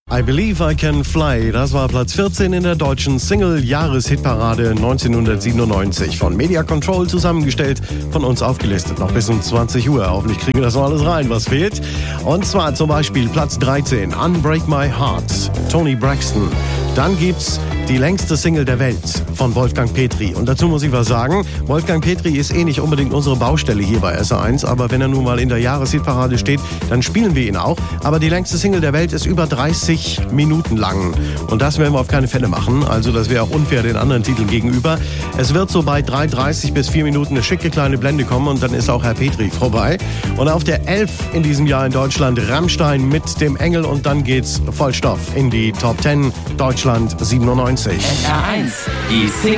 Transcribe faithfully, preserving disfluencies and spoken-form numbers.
I Believe I Can Fly, das war Platz vierzehn in der deutschen Single-Jahreshitparade neunzehnhundertsiebenundneunzig. Von Media Control zusammengestellt, von uns aufgelistet. Noch bis um zwanzig Uhr. Hoffentlich kriegen wir das noch alles rein, was fehlt. Und zwar zum Beispiel Platz dreizehn, Unbreak My Heart, Toni Braxton. Dann gibt's die längste Single der Welt von Wolfgang Petri. Und dazu muss ich was sagen, Wolfgang Petri ist eh nicht unbedingt unsere Baustelle hier bei S R eins, aber wenn er nun mal in der Jahreshitparade steht, dann spielen wir ihn auch. Aber die längste Single der Welt ist über dreißig Minuten lang. Und das werden wir auf keine Fälle machen, also das wäre auch unfair den anderen Titeln gegenüber. Es wird so bei drei dreißig bis vier Minuten eine schicke kleine Blende kommen und dann ist auch Herr Petri vorbei. Und auf der elf in diesem Jahr in Deutschland Rammstein mit dem Engel und dann geht's voll Stoff in die Top zehn Deutschland siebenundneunzig. S R eins, die Single.